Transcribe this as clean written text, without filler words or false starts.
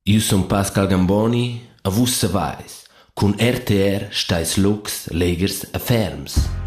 Iu sun Pascal Gamboni, a vus savais, cun RTR stais lux, legers e ferms.